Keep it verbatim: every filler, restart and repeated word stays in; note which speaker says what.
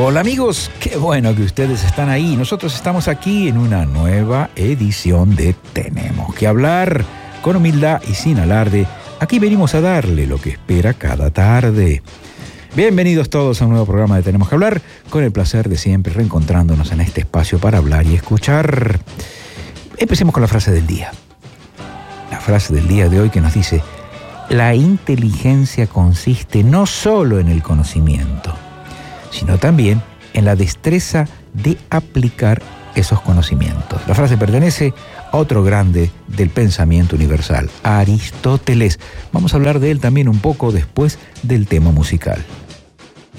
Speaker 1: Hola amigos, qué bueno que ustedes están ahí. Nosotros estamos aquí en una nueva edición de Tenemos que hablar. Con humildad y sin alarde, aquí venimos a darle lo que espera cada tarde. Bienvenidos todos a un nuevo programa de Tenemos que hablar, con el placer de siempre reencontrándonos en este espacio para hablar y escuchar. Empecemos con la frase del día. La frase del día de hoy que nos dice: la inteligencia consiste no solo en el conocimiento, sino también en la destreza de aplicar esos conocimientos. La frase pertenece a otro grande del pensamiento universal, Aristóteles. Vamos a hablar de él también un poco después del tema musical.